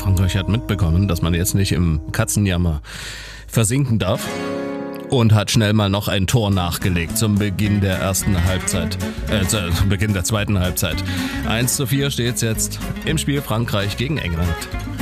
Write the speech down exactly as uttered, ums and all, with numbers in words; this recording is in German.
Frankreich hat mitbekommen, dass man jetzt nicht im Katzenjammer versinken darf und hat schnell mal noch ein Tor nachgelegt zum Beginn der ersten Halbzeit, äh, zum Beginn der zweiten Halbzeit. eins zu vier steht es jetzt im Spiel Frankreich gegen England.